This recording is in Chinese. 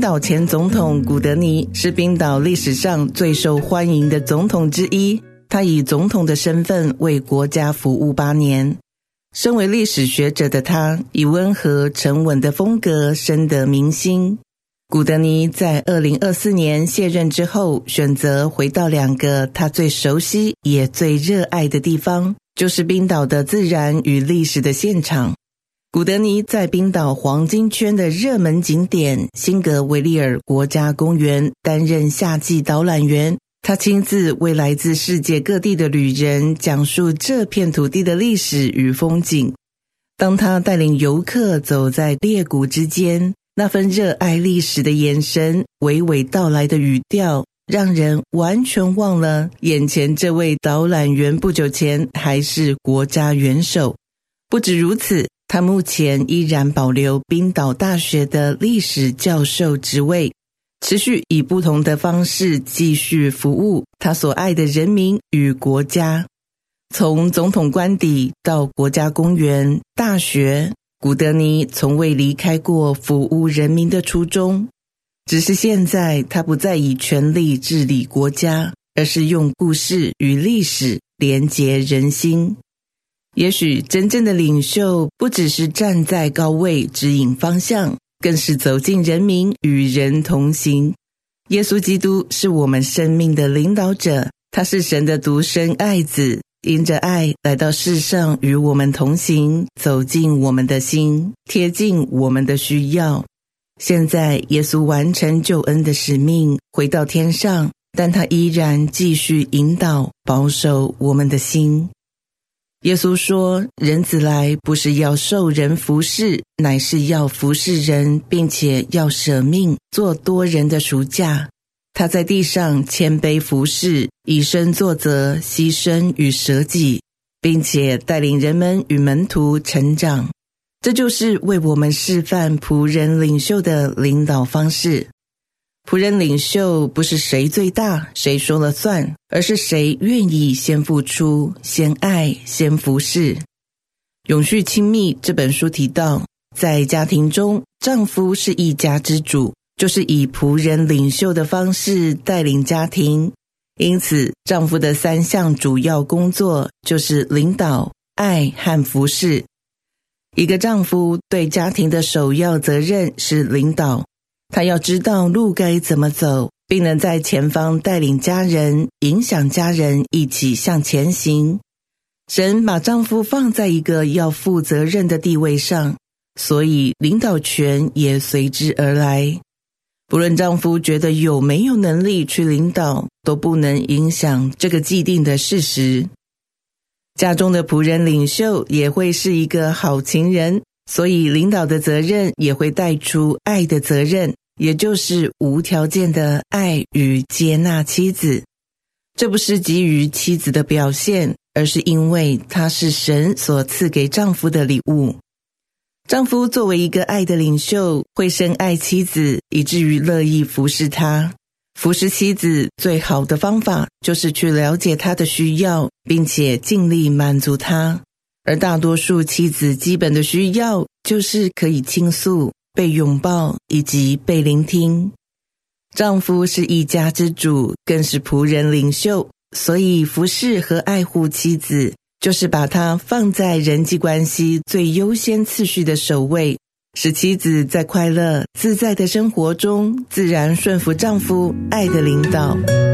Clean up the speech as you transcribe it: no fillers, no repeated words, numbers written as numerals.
岛前总统古德尼是冰岛历史上最受欢迎的总统之一，他以总统的身份为国家服务8年。身为历史学者的他，以温和沉稳的风格深得民心。古德尼在2024年卸任之后，选择回到2个他最熟悉也最热爱的地方，就是冰岛的自然与历史的现场。古德尼在冰岛黄金圈的热门景点辛格维利尔国家公园担任夏季导览员，他亲自为来自世界各地的旅人讲述这片土地的历史与风景。当他带领游客走在裂谷之间，那份热爱历史的眼神，娓娓道来的语调，让人完全忘了眼前这位导览员不久前还是国家元首。不止如此，他目前依然保留冰岛大学的历史教授职位，持续以不同的方式继续服务他所爱的人民与国家。从总统官邸到国家公园、大学，古德尼从未离开过服务人民的初衷。只是现在他不再以权力治理国家，而是用故事与历史连结人心。也许真正的领袖不只是站在高位指引方向，更是走进人民，与人同行。耶稣基督是我们生命的领导者，他是神的独生爱子，因着爱来到世上与我们同行，走进我们的心，贴近我们的需要。现在耶稣完成救恩的使命，回到天上，但他依然继续引导保守我们的心。耶稣说，人子来不是要受人服侍，乃是要服侍人，并且要舍命做多人的赎价。他在地上谦卑服侍，以身作则，牺牲与舍己，并且带领人们与门徒成长。这就是为我们示范仆人领袖的领导方式。仆人领袖不是谁最大谁说了算，而是谁愿意先付出，先爱，先服侍。永续亲密这本书提到，在家庭中，丈夫是一家之主，就是以仆人领袖的方式带领家庭。因此，丈夫的3项主要工作就是领导、爱和服侍。一个丈夫对家庭的首要责任是领导，他要知道路该怎么走，并能在前方带领家人，影响家人一起向前行。神把丈夫放在一个要负责任的地位上，所以领导权也随之而来。不论丈夫觉得有没有能力去领导，都不能影响这个既定的事实。家中的仆人领袖也会是一个好情人，所以领导的责任也会带出爱的责任，也就是无条件的爱与接纳妻子。这不是给予妻子的表现，而是因为它是神所赐给丈夫的礼物。丈夫作为一个爱的领袖，会深爱妻子，以至于乐意服侍她。服侍妻子最好的方法就是去了解她的需要，并且尽力满足她。而大多数妻子基本的需要就是可以倾诉、被拥抱以及被聆听。丈夫是一家之主，更是仆人领袖，所以服侍和爱护妻子，就是把她放在人际关系最优先次序的首位，使妻子在快乐自在的生活中自然顺服丈夫爱的领导。